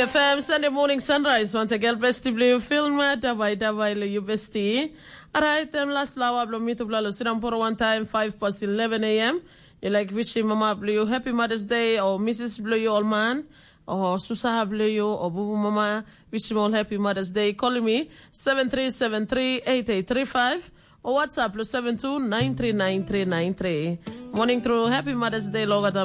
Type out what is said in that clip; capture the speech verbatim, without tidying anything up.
F M, Sunday morning sunrise. Want a girl besti blue film, dabay dabay le you besti. Alright, them last lawa blo mito blo siram for one time, five past eleven a m. You like wishing Mama Blue Happy Mother's Day or Missus Blue you old man or Susa Blue you or Bubu Mama wish him all Happy Mother's Day. Call me seven three seven three eight eight three five or WhatsApp plus seven two nine three nine three nine three. Morning through Happy Mother's Day, Logata.